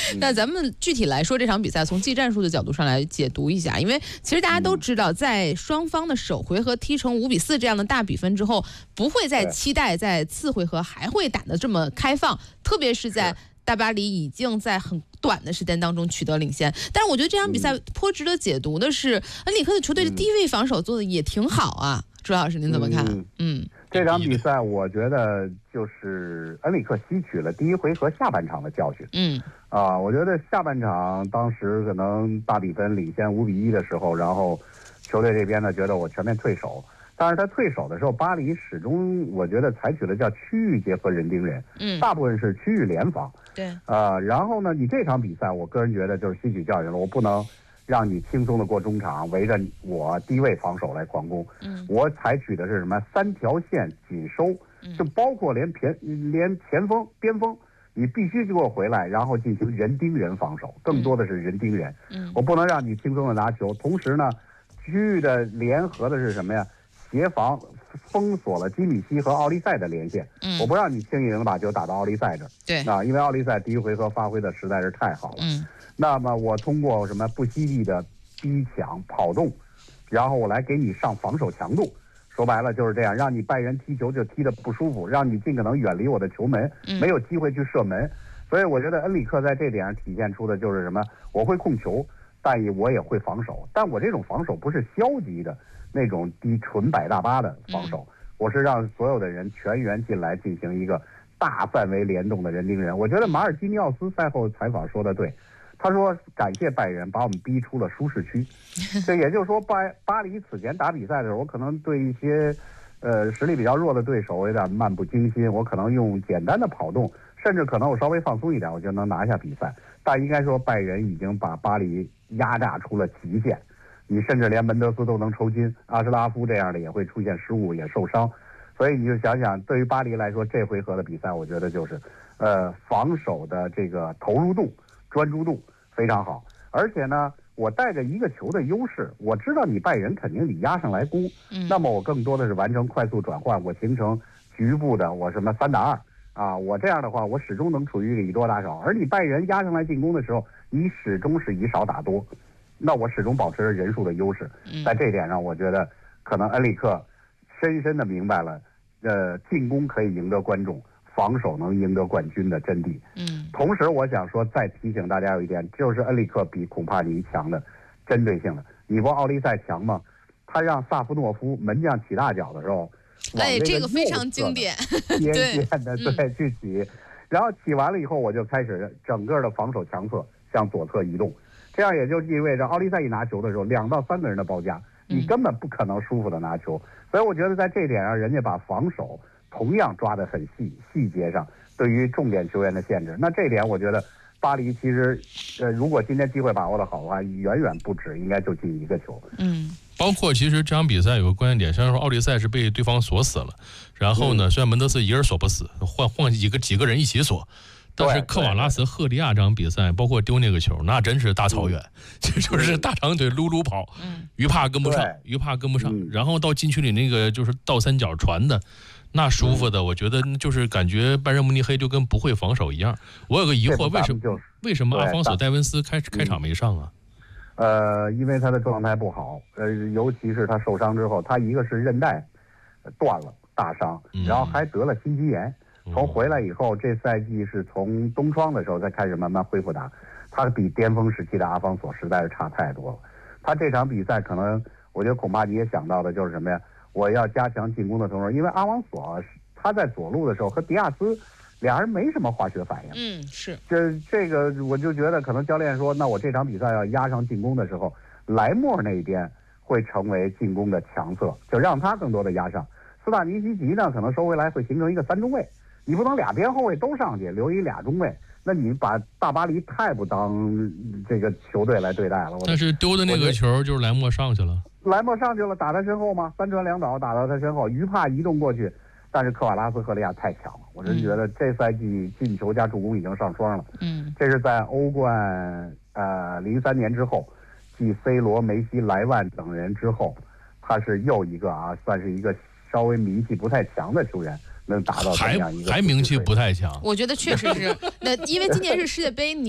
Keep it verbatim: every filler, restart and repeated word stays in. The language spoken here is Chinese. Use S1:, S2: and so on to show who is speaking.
S1: 那咱们具体来说这场比赛，从技战术的角度上来解读一下，因为其实大家都知道，在双方的首回合踢成五比四这样的大比分之后，不会再期待在次回合还会打得这么开放，特别是在大巴黎已经在很短的时间当中取得领先。但是我觉得这场比赛颇值得解读的是，恩里克的球队的低位防守做的也挺好啊。朱老师您怎么看？嗯，
S2: 嗯这场比赛我觉得就是恩里克吸取了第一回合下半场的教训。
S1: 嗯，
S2: 啊，我觉得下半场当时可能大比分领先五比一的时候，然后球队这边呢觉得我全面退守，但是他退守的时候，巴黎始终我觉得采取了叫区域结合人盯人，
S1: 嗯，
S2: 大部分是区域联防。
S1: 对，
S2: 呃，然后呢，你这场比赛，我个人觉得就是吸取教训了，我不能让你轻松的过中场，围着我低位防守来狂攻。
S1: 嗯，
S2: 我采取的是什么？三条线紧收，就包括连前连前锋、边锋，你必须给我回来，然后进行人盯人防守，更多的是人盯人。
S1: 嗯，
S2: 我不能让你轻松的拿球，同时呢，区域的联合的是什么呀？协防封锁了基米希和奥利塞的连线。
S1: 嗯，
S2: 我不让你轻易能把球打到奥利塞这儿。
S1: 对
S2: 啊，因为奥利塞第一回合发挥的实在是太好了。
S1: 嗯，
S2: 那么我通过什么不惜地的逼抢跑动，然后我来给你上防守强度。说白了就是这样，让你拜仁踢球就踢得不舒服，让你尽可能远离我的球门，没有机会去射门。所以我觉得恩里克在这点上体现出的就是什么？我会控球，但也我也会防守，但我这种防守不是消极的那种低纯摆大巴的防守，我是让所有的人全员进来进行一个大范围联动的人盯人。我觉得马尔基尼奥斯赛后采访说的对，他说感谢拜仁把我们逼出了舒适区。这也就是说，巴巴黎此前打比赛的时候，我可能对一些呃实力比较弱的对手我有点漫不经心，我可能用简单的跑动，甚至可能我稍微放松一点，我就能拿下比赛。但应该说拜仁已经把巴黎压榨出了极限，你甚至连门德斯都能抽筋，阿什拉夫这样的也会出现失误，也受伤。所以你就想想，对于巴黎来说，这回合的比赛，我觉得就是呃防守的这个投入度、专注度非常好。而且呢，我带着一个球的优势，我知道你拜仁肯定你压上来攻，
S1: 嗯，
S2: 那么我更多的是完成快速转换，我形成局部的我什么三打二啊，我这样的话，我始终能处于以多打少。而你拜仁压上来进攻的时候，你始终是以少打多，那我始终保持着人数的优势。在这点上，我觉得可能恩里克深深的明白了，呃，进攻可以赢得观众，防守能赢得冠军的真谛。
S1: 嗯，
S2: 同时我想说，再提醒大家有一点，就是恩里克比孔帕尼强的针对性的。你不奥利塞强吗？他让萨夫诺夫门将起大脚的时候，
S1: 哎，这个非常经典，
S2: 边线的对、嗯、去起，然后起完了以后，我就开始整个的防守强侧向左侧移动，这样也就意味着奥利塞一拿球的时候，两到三个人的包夹，你根本不可能舒服的拿球。所以我觉得在这点上，人家把防守同样抓得很细，细节上对于重点球员的限制。那这点我觉得巴黎其实，呃，如果今天机会把握的好的话，远远不止，应该就进一个球。
S1: 嗯，
S3: 包括其实这场比赛有个关键点，虽然说奥利塞是被对方锁死了，然后呢，虽然门德斯一人锁不死，换换几个几个人一起锁。但是科瓦拉斯赫利亚这场比赛，包括丢那个球，那真是大草原，这、嗯、就是大长腿撸撸跑，
S1: 嗯，
S3: 于帕跟不上，于帕跟不上、嗯，然后到禁区里那个就是倒三角传的，那舒服的，嗯、我觉得就是感觉拜仁慕尼黑就跟不会防守一样。我有个疑惑，为什么为什么阿方索戴文斯开开场没上啊？
S2: 呃，因为他的状态不好，呃，尤其是他受伤之后，他一个是韧带断了大伤，然后还得了心肌炎。从回来以后，这赛季是从冬窗的时候才开始慢慢恢复打，他比巅峰时期的阿方索实在是差太多了。他这场比赛可能，我觉得恐怕你也想到的就是什么呀？我要加强进攻的同时，因为阿方索他在左路的时候和迪亚斯俩人没什么化学反应。
S1: 嗯，是。
S2: 这这个我就觉得可能教练说，那我这场比赛要压上进攻的时候，莱莫那一边会成为进攻的强侧，就让他更多的压上。斯塔尼西奇呢，可能收回来会形成一个三中卫。你不能俩边后卫都上去，留一俩中卫，那你把大巴黎太不当这个球队来对待了。
S3: 但是丢的那个球就是莱莫上去了，
S2: 莱莫上去了，打他身后吗？三传两倒打到他身后，于帕移动过去，但是科瓦拉斯赫利亚太强了，我真觉得这赛季进球加助攻已经上双了。
S1: 嗯，
S2: 这是在欧冠呃零三年之后，继 C 罗、梅西、莱万等人之后，他是又一个啊，算是一个稍微名气不太强的球员。能达到这样一个
S3: 还还名气不太强，
S1: 我觉得确实是。那因为今年是世界杯。